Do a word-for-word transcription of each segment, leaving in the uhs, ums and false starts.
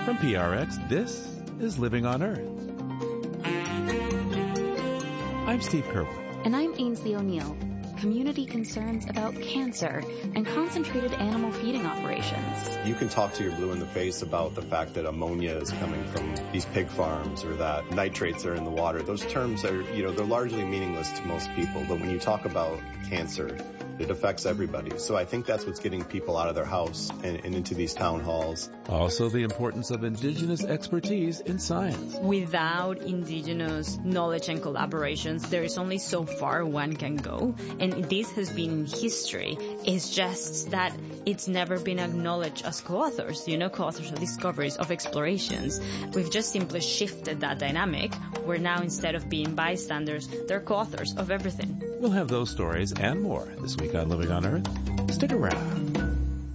From P R X, this is Living on Earth. I'm Steve Kerwin. And I'm Ainsley O'Neill. Community concerns about cancer and concentrated animal feeding operations. You can talk to your blue in the face about the fact that ammonia is coming from these pig farms or that nitrates are in the water. Those terms are, you know, they're largely meaningless to most people. But when you talk about cancer, it affects everybody. So I think that's what's getting people out of their house and, and into these town halls. Also, the importance of indigenous expertise in science. Without indigenous knowledge and collaborations, there is only so far one can go. And this has been in history. It's just that it's never been acknowledged as co-authors, you know, co-authors of discoveries, of explorations. We've just simply shifted that dynamic, where now instead of being bystanders, they're co-authors of everything. We'll have those stories and more this week on Living on Earth. Stick around.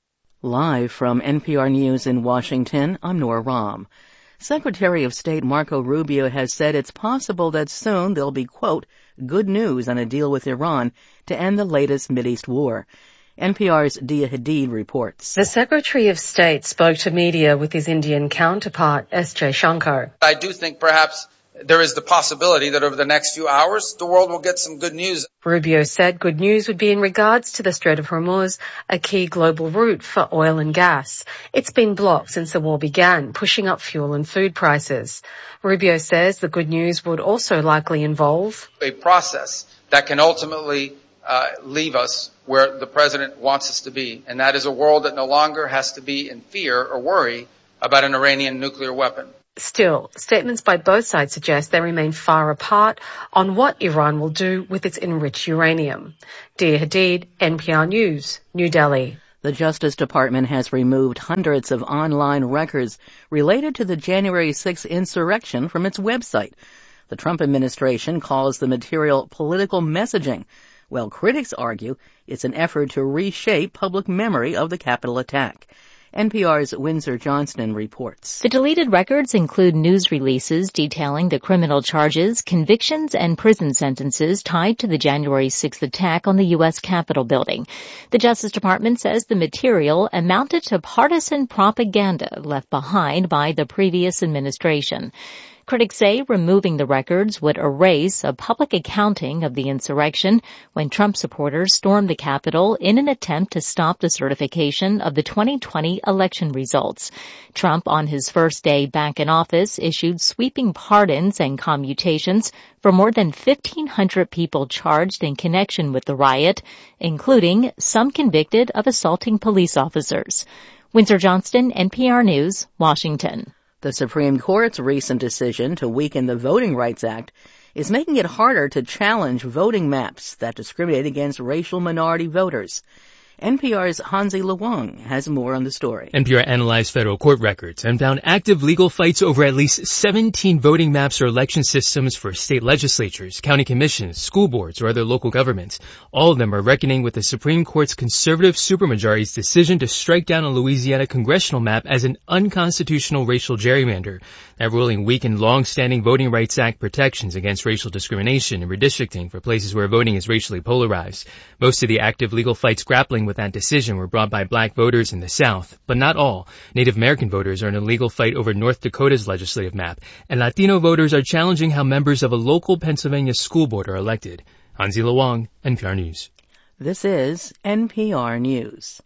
Live from N P R News in Washington, I'm Nora Rahm. Secretary of State Marco Rubio has said it's possible that soon there'll be, quote, good news on a deal with Iran to end the latest Mideast war. N P R's Dia Hadid reports. The Secretary of State spoke to media with his Indian counterpart, S J Shankar. I do think perhaps there is the possibility that over the next few hours, the world will get some good news. Rubio said good news would be in regards to the Strait of Hormuz, a key global route for oil and gas. It's been blocked since the war began, pushing up fuel and food prices. Rubio says the good news would also likely involve a process that can ultimately uh, leave us where the president wants us to be, and that is a world that no longer has to be in fear or worry about an Iranian nuclear weapon. Still, statements by both sides suggest they remain far apart on what Iran will do with its enriched uranium. Dia Hadid, N P R News, New Delhi. The Justice Department has removed hundreds of online records related to the January sixth insurrection from its website. The Trump administration calls the material political messaging, while critics argue it's an effort to reshape public memory of the Capitol attack. N P R's Windsor Johnston reports. The deleted records include news releases detailing the criminal charges, convictions, and prison sentences tied to the January sixth attack on the U S Capitol building. The Justice Department says the material amounted to partisan propaganda left behind by the previous administration. Critics say removing the records would erase a public accounting of the insurrection when Trump supporters stormed the Capitol in an attempt to stop the certification of the twenty twenty election results. Trump, on his first day back in office, issued sweeping pardons and commutations for more than fifteen hundred people charged in connection with the riot, including some convicted of assaulting police officers. Windsor Johnston, N P R News, Washington. The Supreme Court's recent decision to weaken the Voting Rights Act is making it harder to challenge voting maps that discriminate against racial minority voters. N P R's Hansi Luong has more on the story. N P R analyzed federal court records and found active legal fights over at least seventeen voting maps or election systems for state legislatures, county commissions, school boards, or other local governments. All of them are reckoning with the Supreme Court's conservative supermajority's decision to strike down a Louisiana congressional map as an unconstitutional racial gerrymander. That ruling weakened long-standing Voting Rights Act protections against racial discrimination and redistricting for places where voting is racially polarized. Most of the active legal fights grappling with that decision were brought by black voters in the South, but not all. Native American voters are in a legal fight over North Dakota's legislative map, and Latino voters are challenging how members of a local Pennsylvania school board are elected. Hansi Luong, N P R News. This is N P R News.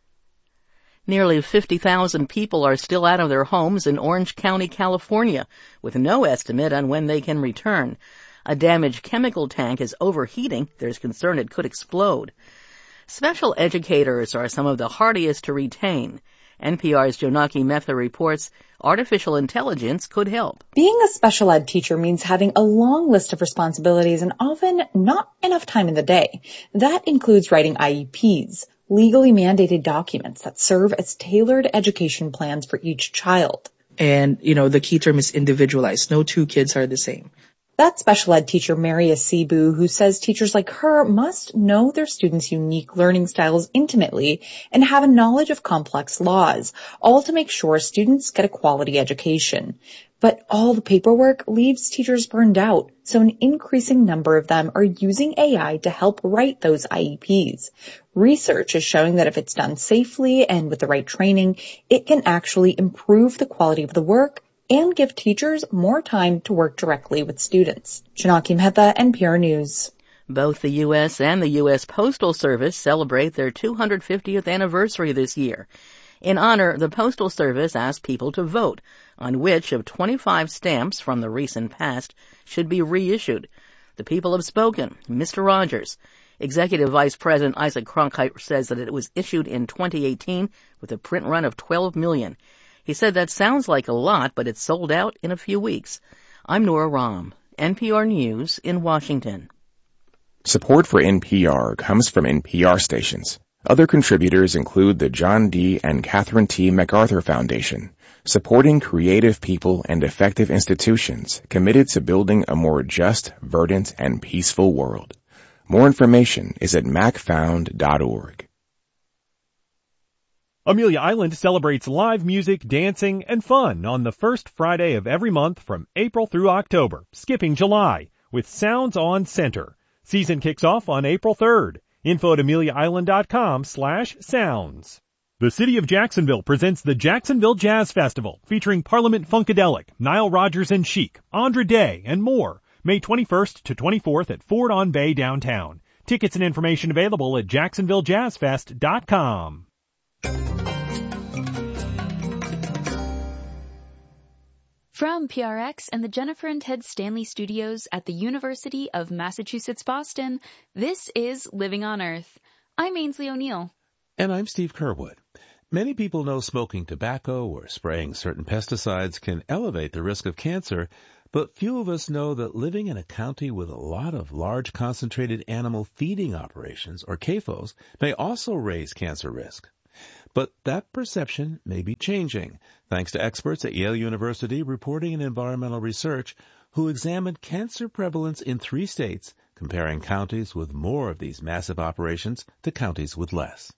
Nearly fifty thousand people are still out of their homes in Orange County, California, with no estimate on when they can return. A damaged chemical tank is overheating. There's concern it could explode. Special educators are some of the hardiest to retain. N P R's Jonaki Mehta reports artificial intelligence could help. Being a special ed teacher means having a long list of responsibilities and often not enough time in the day. That includes writing I E Ps, legally mandated documents that serve as tailored education plans for each child. And, you know, the key term is individualized. No two kids are the same. That's special ed teacher Mary Asibu, who says teachers like her must know their students' unique learning styles intimately and have a knowledge of complex laws, all to make sure students get a quality education. But all the paperwork leaves teachers burned out, so an increasing number of them are using A I to help write those I E Ps. Research is showing that if it's done safely and with the right training, it can actually improve the quality of the work and give teachers more time to work directly with students. Janaki Mehta, N P R News. Both the U S and the U S Postal Service celebrate their two hundred fiftieth anniversary this year. In honor, the Postal Service asked people to vote on which of twenty-five stamps from the recent past should be reissued. The people have spoken. Mister Rogers, Executive Vice President Isaac Cronkite, says that it was issued in twenty eighteen with a print run of twelve million. He said that sounds like a lot, but it's sold out in a few weeks. I'm Nora Rahm, N P R News in Washington. Support for N P R comes from N P R stations. Other contributors include the John D. and Catherine T. MacArthur Foundation, supporting creative people and effective institutions committed to building a more just, verdant, and peaceful world. More information is at mac found dot org. Amelia Island celebrates live music, dancing, and fun on the first Friday of every month from April through October, skipping July, with Sounds on Center. Season kicks off on April third. Info at amelia island dot com slash sounds. The City of Jacksonville presents the Jacksonville Jazz Festival, featuring Parliament Funkadelic, Nile Rodgers and Chic, Andra Day, and more, May twenty-first to twenty-fourth at Ford on Bay downtown. Tickets and information available at jacksonville jazz fest dot com. From P R X and the Jennifer and Ted Stanley Studios at the University of Massachusetts Boston, this is Living on Earth. I'm Ainsley O'Neill. And I'm Steve Kerwood. Many people know smoking tobacco or spraying certain pesticides can elevate the risk of cancer, but few of us know that living in a county with a lot of large concentrated animal feeding operations, or C A F Os, may also raise cancer risk. But that perception may be changing, thanks to experts at Yale University reporting in environmental research who examined cancer prevalence in three states, comparing counties with more of these massive operations to counties with less.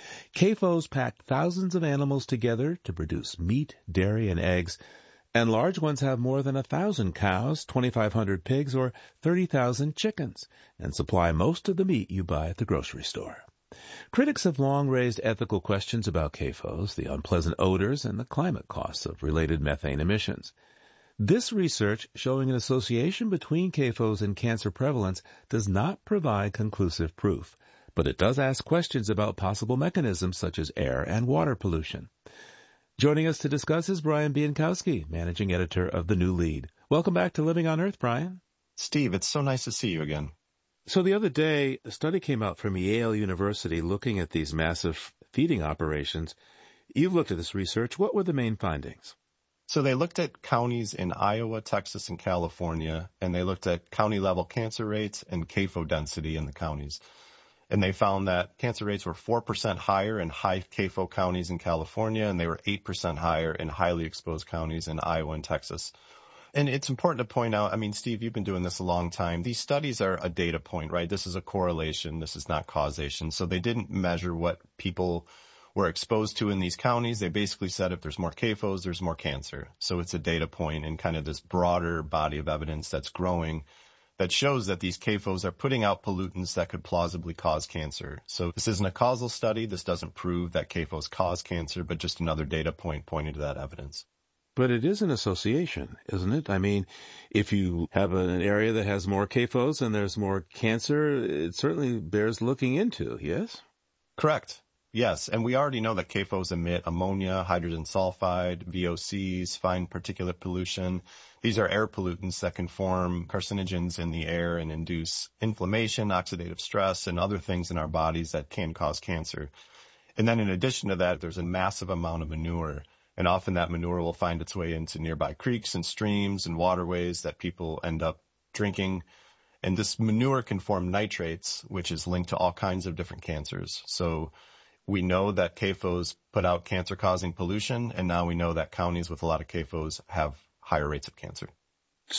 C A F Os pack thousands of animals together to produce meat, dairy, and eggs, and large ones have more than a thousand cows, twenty-five hundred pigs, or thirty thousand chickens, and supply most of the meat you buy at the grocery store. Critics have long raised ethical questions about C A F Os, the unpleasant odors, and the climate costs of related methane emissions. This research, showing an association between C A F Os and cancer prevalence, does not provide conclusive proof, but it does ask questions about possible mechanisms such as air and water pollution. Joining us to discuss is Brian Bienkowski, managing editor of The New Lead. Welcome back to Living on Earth, Brian. Steve, it's so nice to see you again. So the other day, a study came out from Yale University looking at these massive feeding operations. You've looked at this research. What were the main findings? So they looked at counties in Iowa, Texas, and California, and they looked at county-level cancer rates and C A F O density in the counties. And they found that cancer rates were four percent higher in high C A F O counties in California, and they were eight percent higher in highly exposed counties in Iowa and Texas. And it's important to point out, I mean, Steve, you've been doing this a long time. These studies are a data point, right? This is a correlation. This is not causation. So they didn't measure what people were exposed to in these counties. They basically said if there's more C A F Os, there's more cancer. So it's a data point in kind of this broader body of evidence that's growing that shows that these C A F Os are putting out pollutants that could plausibly cause cancer. So this isn't a causal study. This doesn't prove that C A F Os cause cancer, but just another data point pointing to that evidence. But it is an association, isn't it? I mean, if you have an area that has more C A F Os and there's more cancer, it certainly bears looking into, yes? Correct. Yes, and we already know that C A F Os emit ammonia, hydrogen sulfide, V O Cs, fine particulate pollution. These are air pollutants that can form carcinogens in the air and induce inflammation, oxidative stress, and other things in our bodies that can cause cancer. And then in addition to that, there's a massive amount of manure. And often that manure will find its way into nearby creeks and streams and waterways that people end up drinking. And this manure can form nitrates, which is linked to all kinds of different cancers. So we know that C A F Os put out cancer-causing pollution, and now we know that counties with a lot of C A F Os have higher rates of cancer. So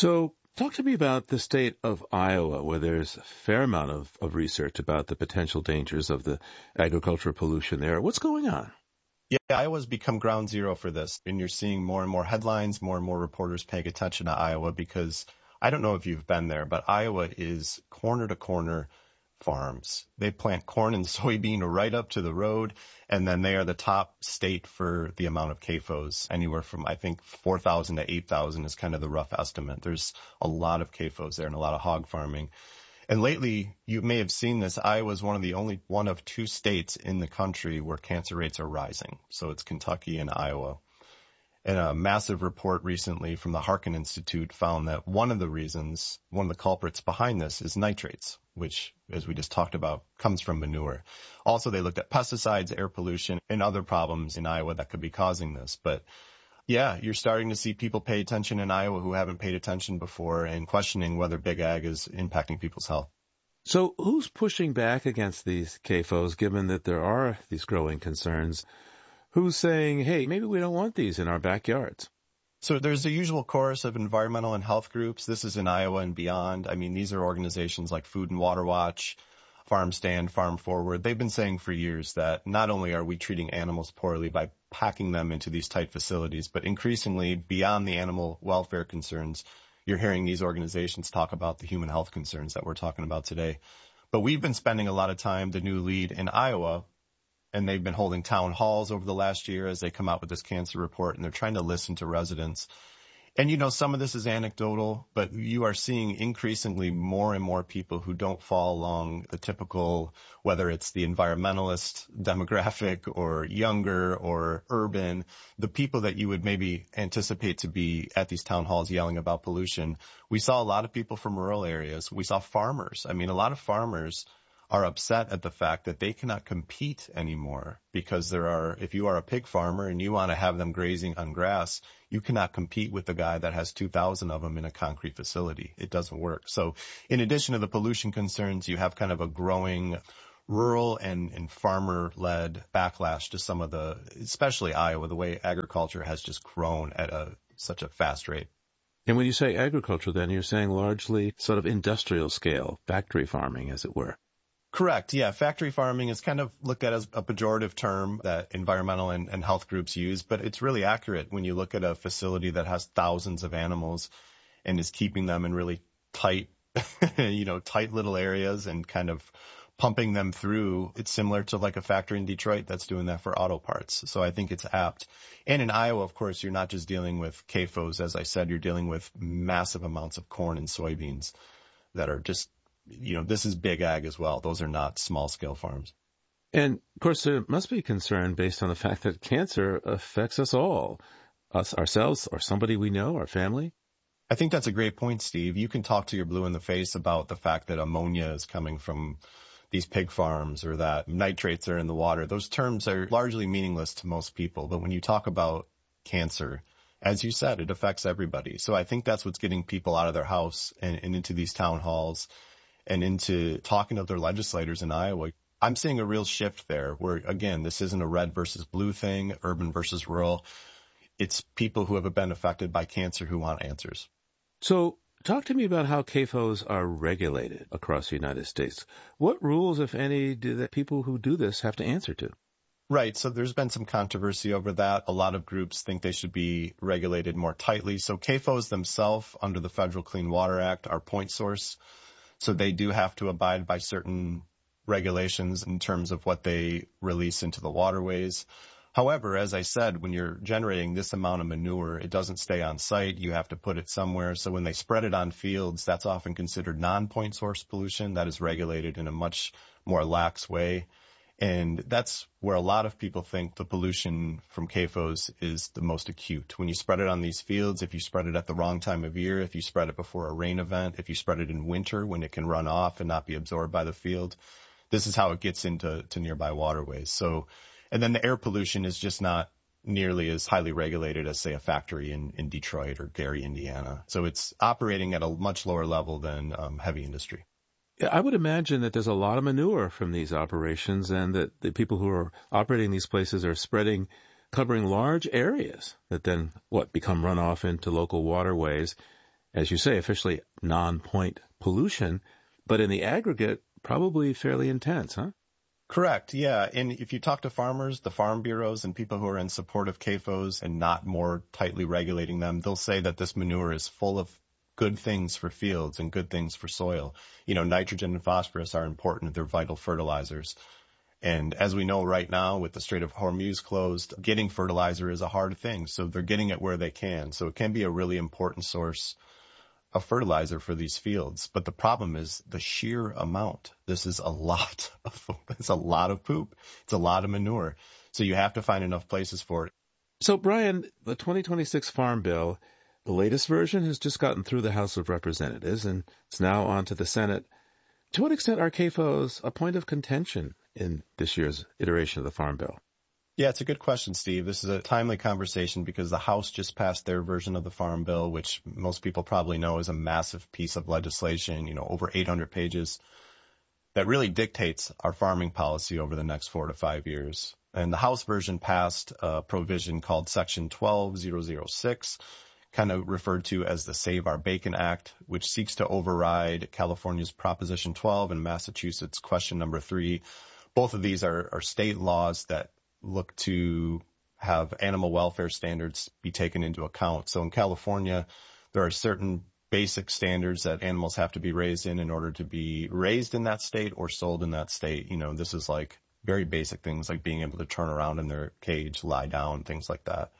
Talk to me about the state of Iowa, where there's a fair amount of, of research about the potential dangers of the agricultural pollution there. What's going on? Yeah, Iowa's become ground zero for this, and you're seeing more and more headlines, more and more reporters paying attention to Iowa because I don't know if you've been there, but Iowa is corner to corner farms. They plant corn and soybean right up to the road, and then they are the top state for the amount of C A F Os. Anywhere from, I think, four thousand to eight thousand is kind of the rough estimate. There's a lot of C A F Os there and a lot of hog farming. And lately, you may have seen this, Iowa is one of the only one of two states in the country where cancer rates are rising. So it's Kentucky and Iowa. And a massive report recently from the Harkin Institute found that one of the reasons, one of the culprits behind this is nitrates, which, as we just talked about, comes from manure. Also, they looked at pesticides, air pollution, and other problems in Iowa that could be causing this. But yeah, you're starting to see people pay attention in Iowa who haven't paid attention before and questioning whether big ag is impacting people's health. So who's pushing back against these C A F Os, given that there are these growing concerns? Who's saying, hey, maybe we don't want these in our backyards? So there's the usual chorus of environmental and health groups. This is in Iowa and beyond. I mean, these are organizations like Food and Water Watch, Farm Stand, Farm Forward. They've been saying for years that not only are we treating animals poorly by packing them into these tight facilities, but increasingly beyond the animal welfare concerns, you're hearing these organizations talk about the human health concerns that we're talking about today. But we've been spending a lot of time, the new lead in Iowa, and they've been holding town halls over the last year as they come out with this cancer report, and they're trying to listen to residents. And, you know, some of this is anecdotal, but you are seeing increasingly more and more people who don't fall along the typical, whether it's the environmentalist demographic or younger or urban, the people that you would maybe anticipate to be at these town halls yelling about pollution. We saw a lot of people from rural areas. We saw farmers. I mean, a lot of farmers are upset at the fact that they cannot compete anymore because there are, if you are a pig farmer and you want to have them grazing on grass, you cannot compete with the guy that has two thousand of them in a concrete facility. It doesn't work. So in addition to the pollution concerns, you have kind of a growing rural and, and farmer-led backlash to some of the, especially Iowa, the way agriculture has just grown at a such a fast rate. And when you say agriculture, then you're saying largely sort of industrial scale, factory farming, as it were. Correct. Yeah. Factory farming is kind of looked at as a pejorative term that environmental and, and health groups use, but it's really accurate when you look at a facility that has thousands of animals and is keeping them in really tight, you know, tight little areas and kind of pumping them through. It's similar to like a factory in Detroit that's doing that for auto parts. So I think it's apt. And in Iowa, of course, you're not just dealing with C A F Os. As I said, you're dealing with massive amounts of corn and soybeans that are just, you know, this is big ag as well. Those are not small scale farms. And of course, there must be concern based on the fact that cancer affects us all, us ourselves or somebody we know, our family. I think that's a great point, Steve. You can talk to your blue in the face about the fact that ammonia is coming from these pig farms or that nitrates are in the water. Those terms are largely meaningless to most people. But when you talk about cancer, as you said, it affects everybody. So I think that's what's getting people out of their house and, and into these town halls and into talking to their legislators in Iowa. I'm seeing a real shift there where, again, this isn't a red versus blue thing, urban versus rural. It's people who have been affected by cancer who want answers. So talk to me about how C A F Os are regulated across the United States. What rules, if any, do the people who do this have to answer to? Right. So there's been some controversy over that. A lot of groups think they should be regulated more tightly. So C A F Os themselves, under the Federal Clean Water Act, are point source. So they do have to abide by certain regulations in terms of what they release into the waterways. However, as I said, when you're generating this amount of manure, it doesn't stay on site. You have to put it somewhere. So when they spread it on fields, that's often considered non-point source pollution. That is regulated in a much more lax way. And that's where a lot of people think the pollution from C A F Os is the most acute. When you spread it on these fields, if you spread it at the wrong time of year, if you spread it before a rain event, if you spread it in winter when it can run off and not be absorbed by the field, this is how it gets into to nearby waterways. So, and then the air pollution is just not nearly as highly regulated as, say, a factory in, in Detroit or Gary, Indiana. So it's operating at a much lower level than um, heavy industry. I would imagine that there's a lot of manure from these operations and that the people who are operating these places are spreading, covering large areas that then, what, become runoff into local waterways. as you say, officially non-point pollution, but in the aggregate, probably fairly intense, huh? Correct, yeah. And if you talk to farmers, the farm bureaus, and people who are in support of C A F Os and not more tightly regulating them, they'll say that this manure is full of good things for fields and good things for soil. You know, nitrogen and phosphorus are important. They're vital fertilizers. And as we know right now, with the Strait of Hormuz closed, getting fertilizer is a hard thing. So they're getting it where they can. So it can be a really important source of fertilizer for these fields. But the problem is the sheer amount. This is a lot of, it's a lot of poop. It's a lot of manure. So you have to find enough places for it. So, Brian, the twenty twenty-six Farm Bill, the latest version has just gotten through the House of Representatives, and it's now on to the Senate. To what extent are C A F Os a point of contention in this year's iteration of the Farm Bill? Yeah, it's a good question, Steve. This is a timely conversation because the House just passed their version of the Farm Bill, which most people probably know is a massive piece of legislation, you know, over eight hundred pages, that really dictates our farming policy over the next four to five years. And the House version passed a provision called Section twelve thousand six, kind of referred to as the Save Our Bacon Act, which seeks to override California's Proposition twelve and Massachusetts Question Number three. Both of these are, are state laws that look to have animal welfare standards be taken into account. So in California, there are certain basic standards that animals have to be raised in in order to be raised in that state or sold in that state. You know, this is like very basic things like being able to turn around in their cage, lie down, things like that.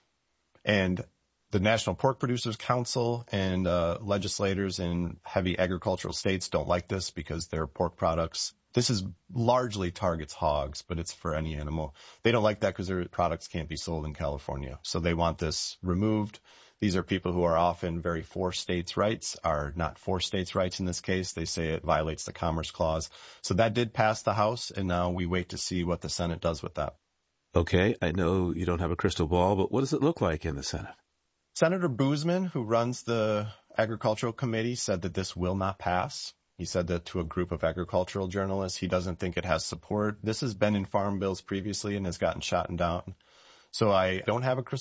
And the National Pork Producers Council and uh, legislators in heavy agricultural states don't like this because their pork products, this is largely targets hogs, but it's for any animal. They don't like that because their products can't be sold in California. So they want this removed. These are people who are often very for states' rights, are not for states' rights in this case. They say it violates the Commerce Clause. So that did pass the House, and now we wait to see what the Senate does with that. Okay, I know you don't have a crystal ball, but what does it look like in the Senate? Senator Boozman, who runs the Agricultural Committee, said that this will not pass. He said that to a group of agricultural journalists. He doesn't think it has support. This has been in farm bills previously and has gotten shot down. So I don't have a crystal